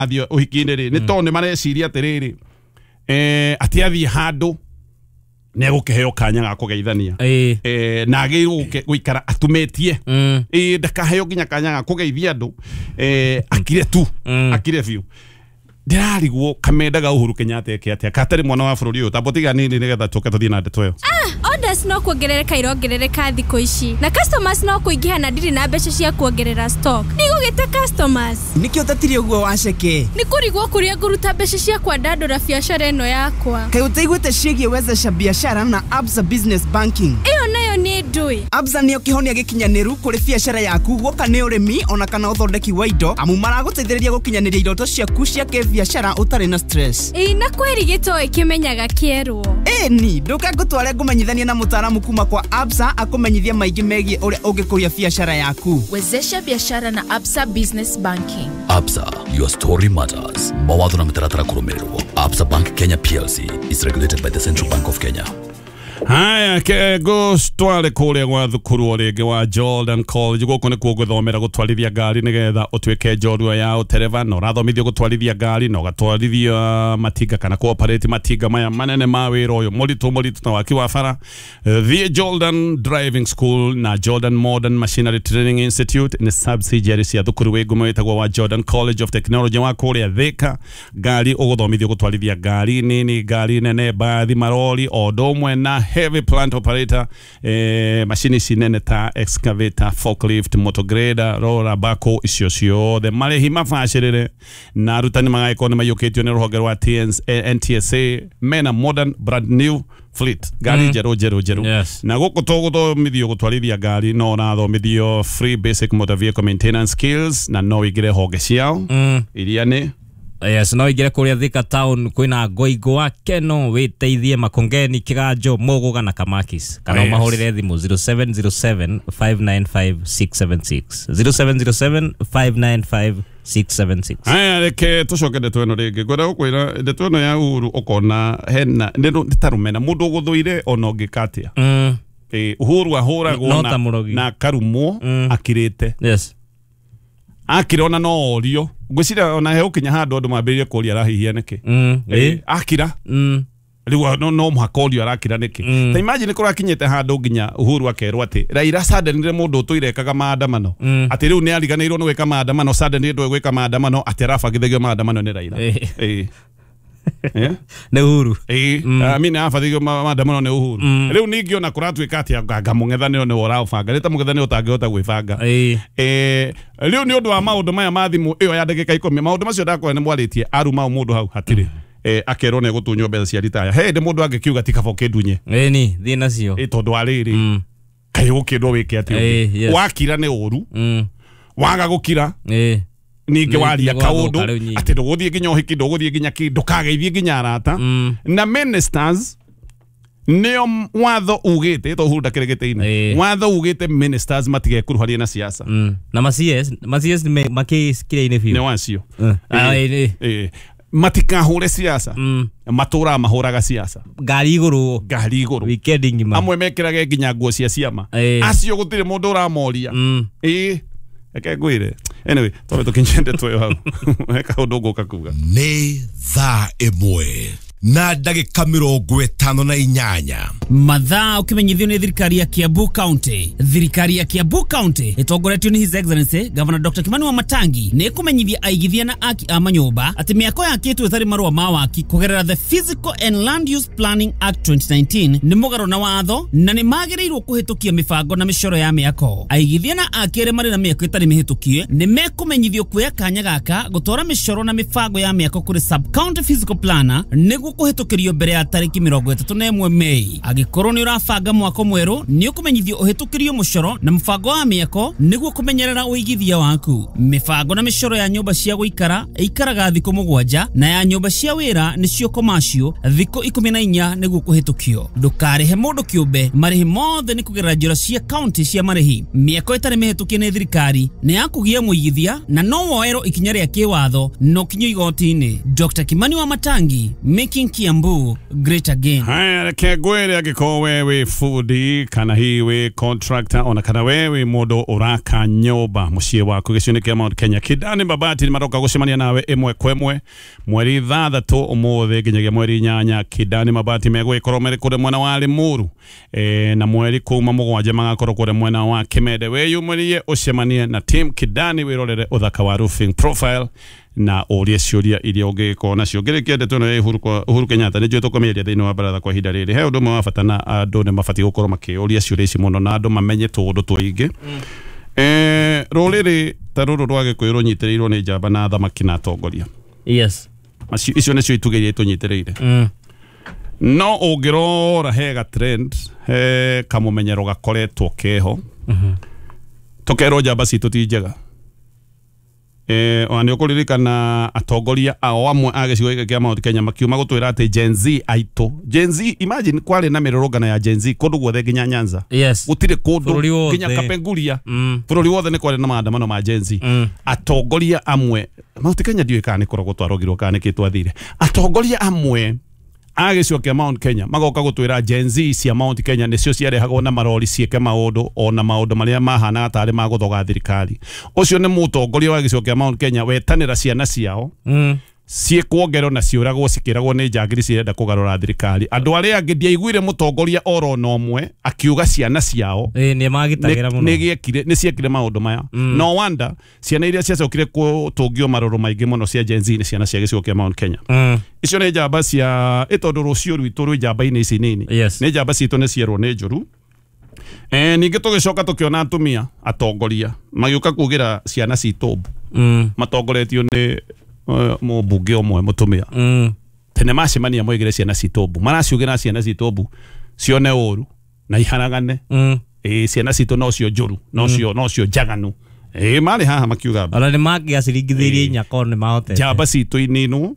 athio uhikinde ri ni tondu mareciria atiriri ati athie handu ne gukeheo kanya ga kugeithania na agiru guikara atumetie ndakaheo ginya kanya ga kugeithia andu akire fiu ndirarigwo kamendaga Uhuru Kenyatta atia katari mwana wa bururi uyu tabotiga nini nigetha tuke tuthie na ndeto yo orders no kuongerereka irongerereka thiko ici na customers no kuingiha na ndiri na mbeca cia kuongerera stock nigugite customers nikio tatiri uguo waceke ni kurigwo kuria nguruta mbeca cia kwandandura biashara eno yakwa kai utaigwete cigie wezesha biashara na Absa Business Banking iyo nayo ni ndui Absa nio kihonia gikinyaniru kuri biashara yaku gwoka ni urimi ona kana uthondeki wa indo amu maraguteithĩrĩria gukinyaniria iroto ciaku cia biashara utari na stress na kweri gito ikimenyaga kierwo ni nduka ngutware ngumenyithania na mutaaramu kuma kwa Absa akumenyithia maingi megie uria ungikuria biashara yaku wezesha biashara na Absa Business Banking. Absa, your story matters. Mawatho na mitaratara kurumirwo. Absa Bank Kenya PLC is regulated by the Central Bank of Kenya. Haya ke gostwale kule gwa thukuru orege wa Jordan College goko ne kuguthomera gutwarithia ngari nigetha utwike njorua ya utereva no rathomithio gutwarithia ngari no gatwarithia matinga kana cooperate matinga maya manene ma wira uyu muritu na waki wa bara the Jordan Driving School na Jordan Modern Machinery Training Institute ni subsidiary cia thukuru wigumo itagwo wa Jordan College of Technology wa kuria Thika ngari uguthomithio gutwarithia ngari nini ngari nene bathi maroli odomwe na heavy plant operator machine sinene ta excavator forklift motor grader roller backhoe icio the marehi mafashirire na rutani magaiko ni mayuketio ni ruhonge rwa NTSA mena modern brand new fleet gari jero yes. Na guko toguthomithio gutwarithia ngari no na thomithio free basic motor vehicle maintenance skills na no igire honge ciao iria ni yes, no igire kuria Thika town kwina ngoigwa keno witeithie makongeni kiganjo muguga na kamakis kana mahurire thimu 0707 595 676 0707 595 676. Aya reke tucoke ndeto eno ringi ngwenda gukwira ndeto eno ya Uhuru ukona hena nditarumena mundu guthuire ona ungikatia Uhuru ahuragwo na karumo akirite yes akirona no orio ngwicira ona he ukinya handu andu mambiririe kuria arahihia niki akira riwa no muhaka orio arakira niki ta imagine kurakinyete handu nginya Uhuru akerwo ati Raila sadenire mundu utuirekaga maandamano ati riu ni ariganirwo no gwika maandamano sadenire ndwe gwika maandamano ati arafagithagio maandamano ni Raila ne Uhuru mimi afathigio maandamano ne Uhuru riu ningi ona kuratwika ati anga mung'ethaniro ni worabanga rita mung'ethaniro utangihota gwibanga riu ni undu wa maundu maya mathimu iyo ya ndagika 10 maundu macio ndakora ni mwaritie aruma mundu hau hatiri akerwo ne gutunyo mbeca cia ritaya ndi mundu angikiuga tikaboke ndunye ni thina cio tondu ariri kai gukindwo wike ati wakira ne uru waga gukira ninge waria kaundu ati nduguthie nginya uhiki nduguthie nginya ki ndukageithie nginya arata na ministers neo watho ugite to Uhuru ndakiregete-ini watho ugite ministers matige kuruharia na siasa na macies makikire-ini biu ne wacio matikahure siasa matura mahuraga siasa ngari iguru weekend ngima amwe mekirage nginya nguo cia ciama acio gutire mundu uramoria eke gwire anyway tobe tukinjende twe hau eka undu kuga ni thaa imwe na ndagika 58 mathaa ukimenyithio ni thirikari ya Kiambu County. Thirikari ya Kiambu County itongoretio ni His Excellency Governor Dr. Kimani Wamatangi ni kumenyithia aigithia na aki a manyumba ati miako yakitwo ithari marua ma waki kugerera the Physical and Land Use Planning Act 2019 ni mugaro na watho na ni magirirwo kuhitukia mibango na micoro ya miako. Aigithia na aki ere mari na miako itari mihitukie ni mekumenyithio kuya kanya gaka gutora micoro na mibango ya miako kuri Sub County Physical Planner ni kuhitukirio mbere ya tariki 31 Mei. Agikorwo ni urabanga mwako mweru ni ukumenyithio uhitukirio mucoro na mbango wa miako niguo kumenyerera uigithia waku. Mibango na micoro ya nyumba cia guikara ikaraga thiko 7 na ya nyumba cia wira nicio commercial thiko 14 niguo kuhitukio. Ndukarihe mundu kiumbe marihi mothe ni kugerera njira cia county cia marihi. Miako itari mihitukie ni thirikari ni yakugia muigithia na no woero ikinya ria kiwatho no kinyo igoti-ini. Dr. Kimani Wamatangi making Parking Kiambu, great again. Haya, kegwere agiko wewe foodi kana hiwe contractor ona kana wewe modo uraka nyoba mushie wako gicune kia Mount Kenya Kidani Mabati ni maroka gucemania nawe imwe kwemwe mweri 3 umuthe nginyagia mweri 8 Kidani Mabati megwe ikoromere kure mwena wa Limuru na mweri kuma mugwanja magakorwo kure mwena wa Kimede weyumuriye ucemanie na team Kidani wirorere uthaka wa roofing profile na oria ciuria iria ungiko nacio ngirikiende tuno Uhuru Kenyatta ni jwe tukomeria thini wa baratha kwa hinda riri he undu mwe wa bata na andu ni mabati gukorwo makioria ciuria ici muno na andu mamenye tundu twingi ruriri ta ruru rwa Gikuyu runyitiriirwo ni njamba na thamaki na atongoria Yes. icio nicio itugerie tunyitiriire no ungirora hega trend he kamumenyero gakoretwo keho tukero njamba citu ti njega oni ukuririkana atongoria ao amwe agicigo giki kia Mount Kenya makiuma gutwira ati Gen Z aito Gen Z imagine kwari na mirorogana ya Gen Z kundu guothe nginya Nyanza Yes. gutire kundu nginya Kapenguria bururi wothe ni kwari na maandamano ma Gen Z atongoria amwe Mount Kenya ndiwe kana korwo gutwarogirwo kana kitwathire atongoria amwe agicigo kia Mount Kenya magoka gutwira Gen Z cia Mount Kenya nicio ciarehagwo na marori cieke maundu ona maundu maria mahana atari maguthoga thirikari ucio ni mutongoria wa gicigo kia Mount Kenya wetanira ciana ciao ciekuongero na ciuragwo cikiragwo ni njangiri cirenda kugarura thirikari andu aria angi ndiaiguire mutongoria oro no mwe akiuga ciana ciao ni magitagira muno ni ciekire maundu maya no wonder ciana iria ciacokire kutungio maroro maingi muno cia Gen Z ni ciana cia gicigo kia Mount Kenya icio ni njamba cia itondu rucio rwitu rwi njamba-ini ici nini ni njamba citu ni cierwo ni njuru ningi tugicoka tukiona atumia atongoria magiuka kugira ciana citu matongoretio ni mubunge omwe mutumia tene macemania mwigire ciana citombu maraciugira ciana citombu cione uru na ihanagane ciana citu no cio njuru no cio njaganu mari haha makiuga ala ni magiaciringithirie nyako ni mahotete njamba citu ininu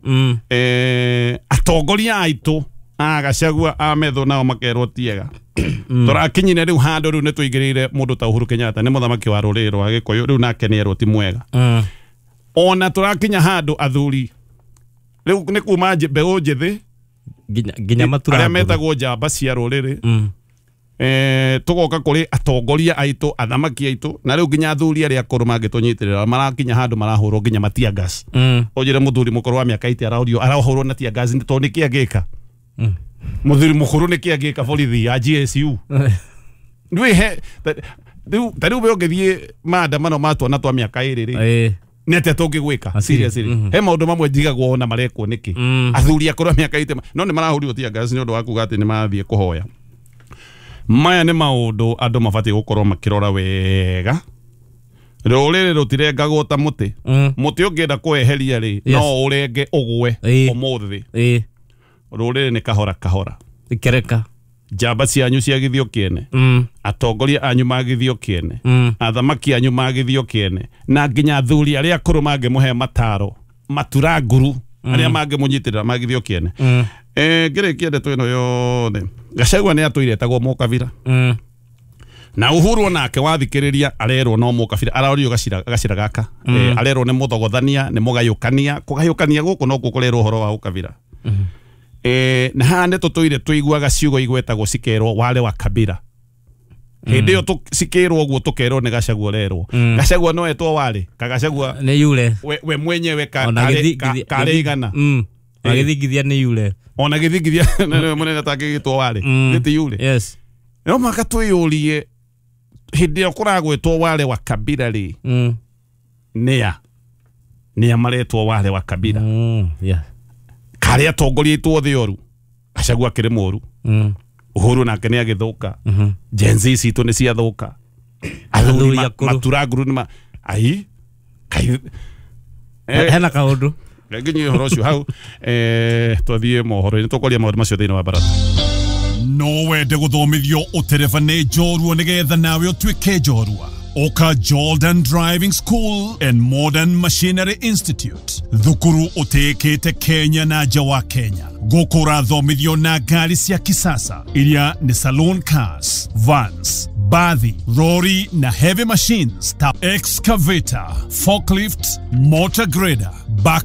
atongoria aitu agacagua ametho nao makerwo tiega turakinyire riu handu riu nitwigirire mundu ta Uhuru Kenyatta ni muthamaki wa ruriri rwa Gikuyu riu nake nierwo ti mwega ona turakinya handu athuri riu ni kuma mbeu njithi ginya matura aria metagwo njamba cia ruriri tugoka kuri atongoria aitu athamaki aitu na riu ginya athuri aria akuru mangitunyitirira marakinya handu marahurwo ginya matia gas ujire muthuri mukuru wa miaka 80 araurio arahurwo na tia gas to ni kiagika muthuri mukuru ni kiagika borithi ya GSU ndui he tariu beogethie maandamano matwana twa miaka iri ni ate tungigwika seriously he maundu mamwe njigagwo ona marekwo niki athuri akuru miaka 80 no ni marahurio tia gas ni undu wa kuga ati ni mathie kuhoya maya ni maundu andu mabati gukorwo makirora wega ruriri rutirengagwo ta muti muti ungienda kueheria ri no urenge ugwe umuthi ruriri ni kahora ikereka njamba cianyu cia githio kiene atongoria anyu magithio kiene athamaki anyu magithio kiene na nginya athuri aria akuru mangimuhe mataro maturanguru aria mangimunyitirira magithio kiene ngirikia ndeto ino yothe Gachagua ni atwiretagwo Mukabira na Uhuru nake wathikiriria arerwo no Mukabira arario gacira gaka arerwo ni muthogothania ni mugayukania kugayukania guku no gukorerwo horo wa Ukabira na hande tutoire tuiguaga ciugo igwetagwo cikerwo wale wa Kabira hindi yo tukirwo uguo tukerwo ni Gachagua rerwo Gachagua no etwo wale Gachagua ni yule we mwenyewe kareigana agithigithia ni yule ona githigithia munene takigitwo wale nditi yule yes no maka twiyurie hindi yo kuragwetwo wale wa Kabira ri nia maretwo wale wa Kabira yeah karia atongoria tu othe oru Gachagua kire moru Uhuru nake ni agithuka Gen Z citu ni cia thuka athuri maturanguru ni ai kai hena kaundu nginyi horo cio hau twathie mohoro ni tukoria maundu macio thiini wa barata no wende guthomithio utereva ni njorua nigetha nawe utwike njorua Oka Jordan Driving School and Modern Machinery Institute. Thukuru utekete Kenya na nja wa Kenya. Gukura thomithio na ngari cia kisasa. Iria ni saloon cars, vans, bathi, lorry na heavy machines ta excavator, forklift, motor grader, backhoe,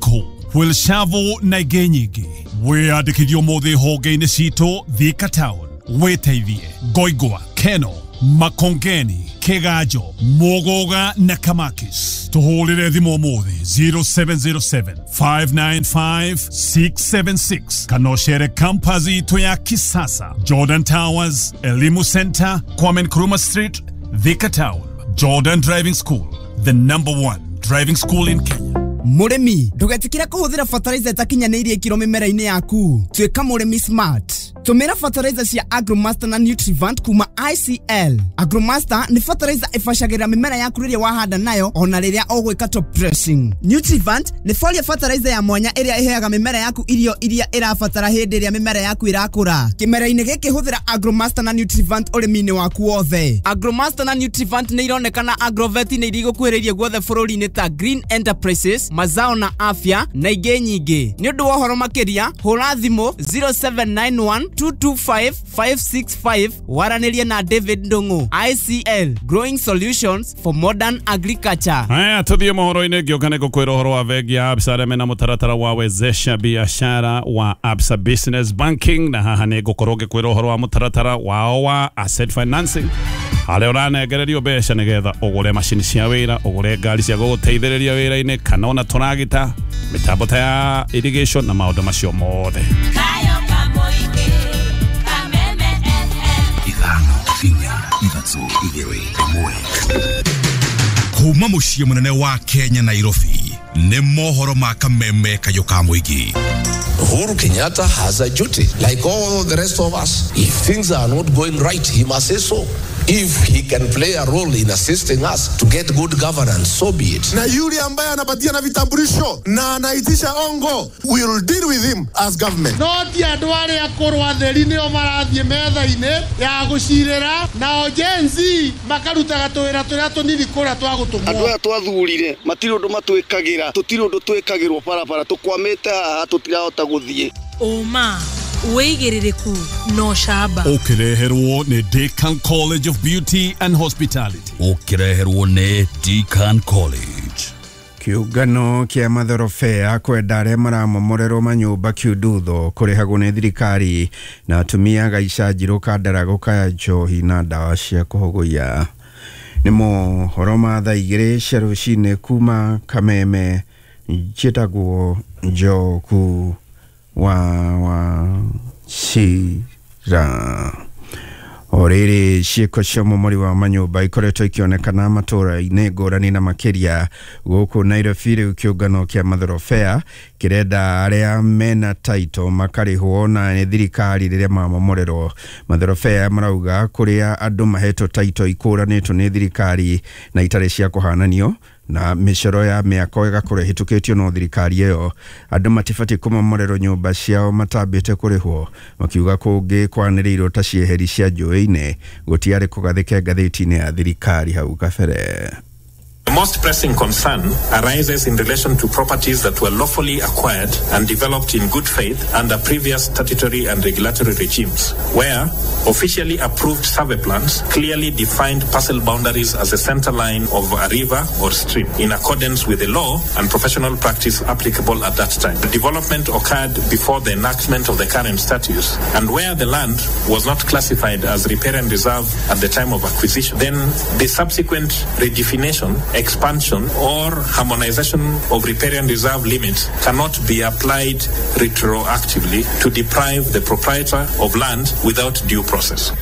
Wilshavo na ingĩ nyingĩ. Wĩandĩkithio mũthĩ honge-inĩ citũ Thika Town. Wĩteithie Ngoigwa, Keno, Makongeni, Kigajo, Mogoga na Kamakis. Tuhũrĩre thimũ mũthĩ 0707 595 676. Kana ũcere campus itũ ya kisasa Jordan Towers, Elimu Center, Kwame Nkrumah Street, Thika Town. Jordan Driving School, the #1 driving school in Kenya. Muremi, ndugetikire kuhuthira fertilizer itakinyanĩirie ikiro mimera-inĩ yaku. Tuĩka muremi smart. Tumira fertilizer cia Agromaster na Nutrivant kuma ICL. Agromaster ni fertilizer ifashagira mimera yaku rĩrĩa wahanda nayo ona rĩrĩa ũgwĩka top dressing. Nutrivant ni foliar fertilizer ya mwanya ĩrĩa iheaga mimera yaku irio iria irabatara hĩndĩ ĩrĩa mimera yaku irakũra. Kĩmera-inĩ gĩkĩ hũthĩra Agromaster na Nutrivant ũrĩmi-inĩ waku wothe. Agromaster na Nutrivant nĩ ironekana Agrovet nĩ irigũkuhĩrĩirie guothe bũrũri-inĩ ta Green Enterprises, Mazao na Afya na ingĩ nyingĩ. Nĩ ũndũ wa ũhoro makĩria, hũra thimũ 0791 225 565 waranĩrie na David Ndungu. ICL, Growing Solutions for Modern Agriculture. Haya, tuthie mohoro-inĩ ngĩũka nĩ gũkwĩra ũhoro wa bengi ya Absa arĩa mena mũtaratara wa wezesha biashara wa Absa Business Banking, na haha nĩ ngũkorwo ngĩkwĩra ũhoro wa mũtaratara wao wa asset financing. Harĩa ũranengererio mbeca nĩgetha ũgũre macini cia wĩra, ũgũre ngari cia gũgũteithĩrĩria wĩra-inĩ, kana ona tũragita, mĩtambo ta ya irrigation na maũndũ macio mothe. Kuma muciĩ munene wa Kenya Nairobi nĩ mohoro ma kameme kayo ka mũingĩ. Uhuru Kenyatta has a duty, like all the rest of us. If things are not going right, he must say so. If he can play a role in assisting us to get good governance, so be it. Na yule ambaye anapatia na vitambulisho na anaitisha ongo, we'll deal with him as government. Noti andũ arĩa akorwo atheri nĩo marathiĩ metha-inĩ ya gũcirĩra na ojenzi makarutaga tũwĩra tũrĩa tũnini kũrĩa twa gũtũmwo. Andũ aya twathurire matirĩ ũndũ matwĩkagĩra, tũtirĩ ũndũ twĩkagĩrwo barabara, tũkwamĩte haha tũtirahota gũthiĩ. Oma weigĩrĩrĩku no shamba. Ũkĩreherwo nĩ Deakin College of Beauty and Hospitality. Ũkĩreherwo nĩ Deakin College. Kĩũngano kĩa mathorobea kwenda arĩa maramomorerwo manyũmba Kiundutho kũrĩhagwo nĩ thirikari na atumia Gaisha Njirũ Kandara gũkaya njohi na ndawa cia kũhũgũia. Nĩ mohoro ma thaa 2 cia rũcinĩ kuma Kameme, njĩtagwo Njoku wa Shira. Orĩrĩ ciĩko cia momori wa manyũmba ikoretwo ikĩonekana matũra-inĩ ngũrani na makĩria gũkũ Nairobi. Rĩu kĩũngano kĩa mathorobea kĩrenda arĩa mena taito makarĩhwo na thirikari rĩrĩa mamomorerwo. Mathorobea marauga kũrĩa andũ mahetwo taito ikũranĩtwo nĩ thirikari na itarĩ cia kũhananio na mĩcoro ya mĩako ĩgakorwo ĩhĩtũkĩtio no thirikari ĩyo, andũ matibatiĩ kũmomorerwo nyũmba ciao matambĩte kũrĩhwo, makiuga kũngĩ kwanĩrĩirwo ta cieheri cia njũĩ-inĩ gũtiarĩ kũgathĩke ngathĩti-inĩ ya thirikari hau kabere. The most pressing concern arises in relation to properties that were lawfully acquired and developed in good faith under previous statutory and regulatory regimes, where officially approved survey plans clearly defined parcel boundaries as a center line of a river or stream in accordance with the law and professional practice applicable at that time. The development occurred before the enactment of the current statutes, and where the land was not classified as riparian reserve at the time of acquisition, then the subsequent redefinition, expansion or harmonization of riparian reserve limits cannot be applied retroactively to deprive the proprietor of land without due process.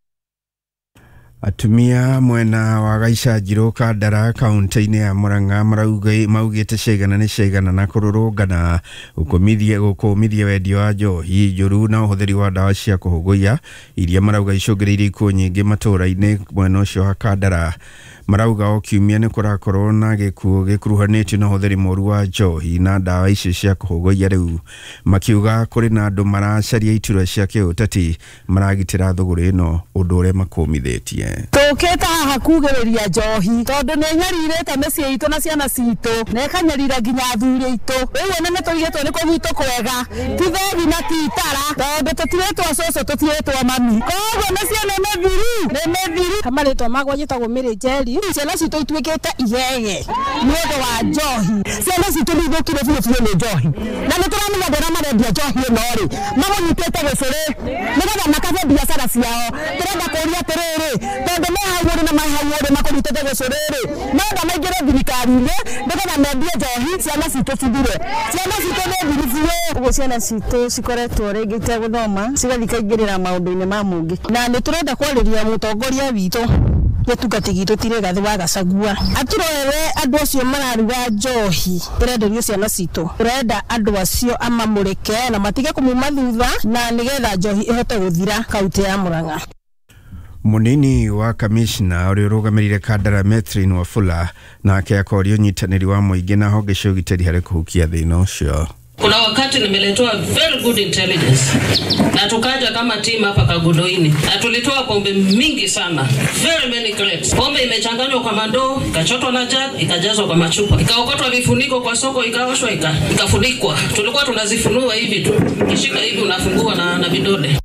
Atumia mwena wa Gaisha Njirũ Kandara kaunti-inĩ ya Murang'a maugĩte ciigana na kũrũrũngana gũkũmithia wendio wa njohi njũru na ũhũthĩri wa ndawa cia kũhũgũia iria marauga icũngĩrĩirie ikuũ nyingĩ matũra-inĩ mwena ũcio wa Kandara. Marauga o kiumia nĩ kũrakorwo na gĩkuũ gĩkuruhanĩtio na ũhũthĩri mũru wa njohi na ndawa icio cia kũhũgũia. Rĩu makiuga kũrĩ na andũ maracaria iturwa cia kĩũteti maragitĩra thũgũrĩ ĩno, ũndũ ũrĩa makũmithĩtie. Tũkĩta haha kugĩrĩria njohi tondũ nĩ nyarĩrĩte mĩciĩ itũ na ciana citũ na ĩkanyarira nginya athuri aitũ. Rĩu nĩ tũigĩtwo nĩ kũgitwo kwega, ti thethi na ti itara tondũ tũtirĩtwo cũcũ tũtirĩtwo mami, koguo nĩ ciana nĩ mĩthiru kamarĩtwo magwo njĩtagwo Mĩrĩ Njeri njohi ciana citå ituä te igege nä å ndå wa njohi ciana citå nä ithå kire biå nä njohi na nä tå ramenya ndä ra marendia njohi ä no rä mamå te gä cå rä nä getha makabe biacara ciao tå renda kå ria atä rä rä tondå me hau rä na mahau rä makå rutete gä cå rä rä no nda maingä re thirikari-inä nä getha mendie njohi ciana citå cithire ciana citå nä thiru biå ũguo ciana citå cikoretwo rä ngä te gå thoma cigathi kaingä rä ra maå ndå-inä ma må ngä na nä tå renda kwarä ria må tongoria witå gä tungati gitå tirä gathä wa Gachagua atũrorere andå acio mararuga njohi ĩrenderio ciana citå tũrenda andå acio amamå rä ke na matige kå muma thutha na nä getha njohi ĩhote gå thira kauntä ya Murang'a. Munini wa kamishna ũrĩa ũrũgamĩrĩire Kandara Metrin Wafula nake akorio nyitanĩri wa mũingĩ na honge cia ũgitĩri harĩ kũhukia thĩna ũcio. Kuna wakati nimeletewa very good intelligence na tukaja kama team hapa Kagudoini na tulitoa pombe mingi sana, very many crates. Pombe imechanganywa kwa mandoo, ikachotwa na jug, ikajazwa kwa machupa, ikaokotwa vifuniko kwa soko, ikaoshwa, ikafunikwa. Tulikuwa tunazifunua hivi tu, kishika hivi unafungua na vidole.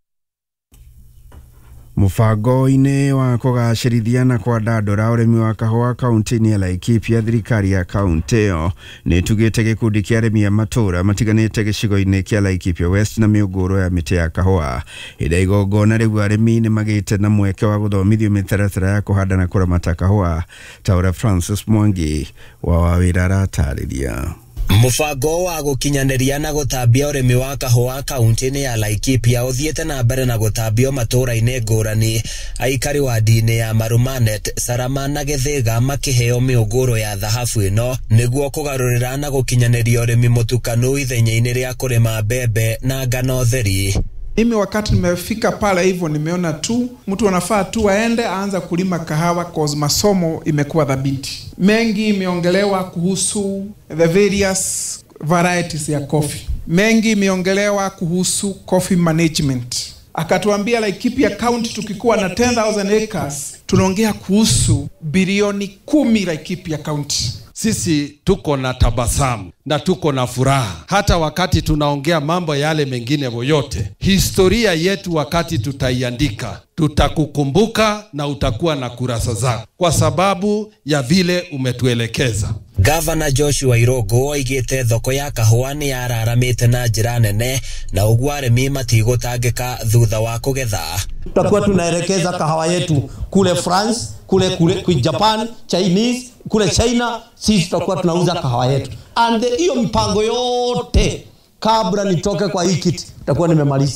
Mũbango-inĩ wa kũgacĩrithia na kwandandũra ũrĩmi wa kahũa kaunti-inĩ ya Laikipia, thirikari ya kaunti ĩyo nĩ ĩtugĩte gĩkundi kĩa arĩmi a matũũra matiganĩte gĩcigo-inĩ kĩa Laikipia West na mĩũngũrwa ya mĩtĩ ya kahũa. Hĩndĩ ya igongona rĩu arĩmi nĩ magĩte na mweke wa gũthomithio mĩtaratara ya kũhanda na kũramata kahũa, ta ũrĩa Francis Mwangi wa wawĩra aratarĩria. Mũbango wa gũkinyanĩria na gũtambia ũrĩmi wa kahũa kaunti-inĩ ya Laikipia ũthiĩte na mbere na gũtambio matũũra-inĩ ngũrani. Aikari wa ndini ya Marumanet, Sarama na Gĩthĩga makĩheo mĩũngũrwa ya thahabu ĩno nĩguo kũgarũrĩra na gũkinyanĩria ũrĩmi mũtukanu ithenya-inĩ rĩa kũrĩma mbembe na ngano theri. Mimi wakati nimefika pale hivyo nimeona tu mtu anafaa tu aende aanza kulima kahawa cause masomo imekuwa dhabiti. Mengi imeongelewa kuhusu the various varieties ya coffee. Mengi imeongelewa kuhusu coffee management. Akatuambia Laikipia County tukikuwa na 10,000 acres tunaongea kuhusu bilioni 10 Laikipia County. Sisi tuko na tabasamu na tuko na furaha hata wakati tunaongea mambo yale mengine yote. Historia yetu wakati tutaiandika, tutakukumbuka na utakuwa na kurasa zako kwa sababu ya vile umetuelekeza. Gavana Joshua Irungu oigĩte thoko ya kahũa nĩ yararamĩte na njĩra nene na ũguo arĩmi matigũtangĩka thutha wa kũgetha. Tutakuwa tunaelekeza kahawa yetu kule France, kule Japan, Chinese, kule China, sisi tutakuwa tunauza kahawa yetu. And hiyo mipango yote kabla nitoke kwa hii kiti tutakuwa nimemaliza.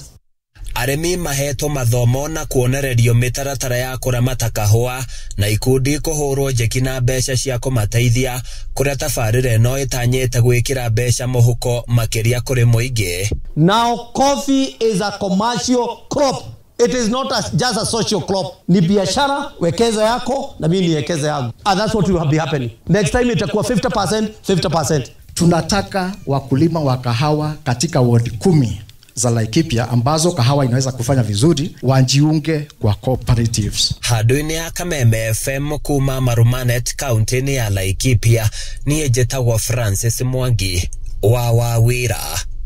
Arĩmi mahetwo mathomo na kuonererio mĩtaratara ya kũramata kahũa na ikundi kũhũrwo njeki na mbeca cia kũmateithia kũrĩa tabarĩra ĩno ĩtanyĩte gwĩkĩra mbeca mũhuko makĩria kũrĩ mũingĩ. Now coffee is a commercial crop. It is not just a social crop. Ni biashara, wekeza yako na mimi niwekeze yangu. And that's what will be happening. Next time itakuwa 50%, 50%. Tunataka wakulima wa kahawa katika ward 10 za Laikipia ambazo kahawa inaweza kufanya vizuri wajiunge kwa cooperatives. Handũ-inĩ ya Kameme FM kuma Marumanet kaunti-inĩ ya Laikipia niĩ njĩtagwo Francis Mwangi wa wawĩra.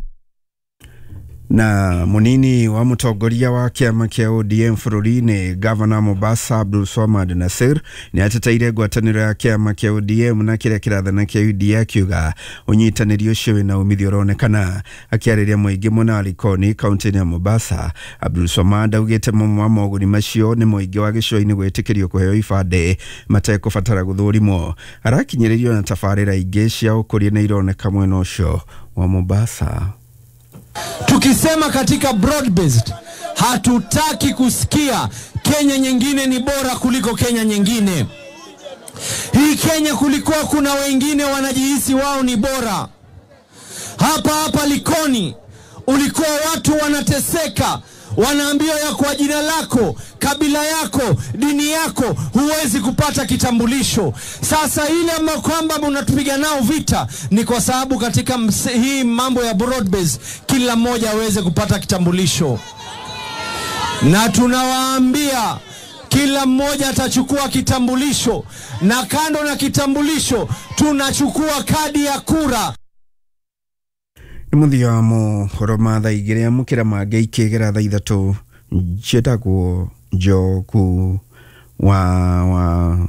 Na munini wa mũtongoria wa kĩama kĩa ODM bũrũri-inĩ Gavana Mombasa Abdulswamad Nasir nĩ ateteire ngwatanĩro ya kĩama kĩa ODM na kĩrĩa kĩrathana kĩa UDA akiuga ũnyitanĩri ũcio wĩna umithio ũronekana. Akĩarĩria mũingĩ mũna wa Likoni kaunti-inĩ ya Mombasa, Abdulswamad augĩte mamwe ma moguni macio nĩ mũingĩ wa gĩcũa-inĩ gwĩtĩkĩrio kũheo ibandĩ matekũbatara gũthũrimwo. Arakinyĩrĩrio na tabarĩra ingĩ cia ũkũria na ironeka mwena ũcio wa Mombasa. Tukisema katika broad based, hatutaki kusikia Kenya nyingine ni bora kuliko Kenya nyingine. Hii Kenya kulikuwa kuna wengine wanajihisi wao ni bora. Hapa Likoni ulikuwa watu wanateseka, wanaambiwa ya kwa jina lako, kabila yako, dini yako huwezi kupata kitambulisho. Sasa ile ambao kwamba unatupiga nao vita ni kwa sababu katika hii mambo ya broad base kila mmoja aweze kupata kitambulisho. Na tunawaambia kila mmoja atachukua kitambulisho, na kando na kitambulisho tunachukua kadi ya kura. Muthia wa mohoro ma thaa igĩrĩ amũkĩra mangĩ ikĩgera thaa ithatũ njĩtagwo Njoku wa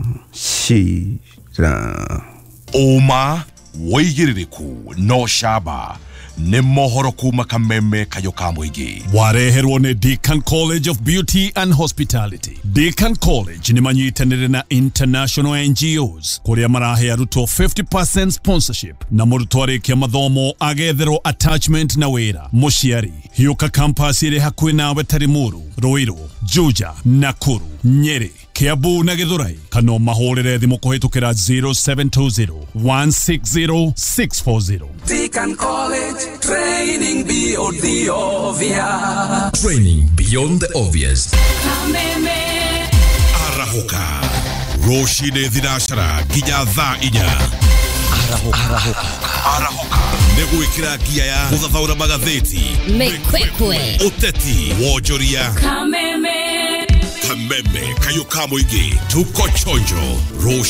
shira Uma woigiririku no shaba nĩ mohoro kuma kameme kayo ka mũingĩ. Wareherwo nĩ Deakin College of Beauty and Hospitality. Deakin College nĩ manyitanĩre na international NGOs kũrĩa marahe arutwo 50% sponsorship na mũrutwo arĩkia mathomo agetherwo attachment na wĩra. Mũciari hiũka campus ĩrĩ hakuhĩ nawe Tarimuru, Ruiru, Juja, Nakuru, Nyeri, Kiambu na Githurai. Kana mahũrĩre thimũ kũhĩtũkĩra 0720 160 640. Deakin College, training beyond the obvious. Training beyond the obvious. Arahuka Roshide Thidashara Gija Tha Inya. Arahuka Negwikira gia ya gũthathaũra magathĩti, Mekwekwe, ũteti, wonjoria, Kameme kayo ka mũingĩ, tuko chonjo.